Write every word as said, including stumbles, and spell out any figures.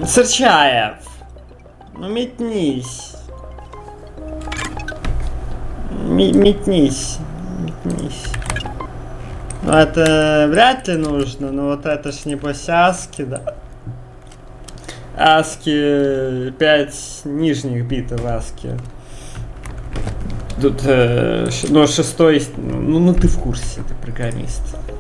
Сырчаев. Ну метнись. М- метнись. Метнись. Ну это вряд ли нужно, но вот это ж небось аски, да? Аски, пять нижних битов аски. Тут, э, ш- ну, шестой, ну, ну ты в курсе, ты программист.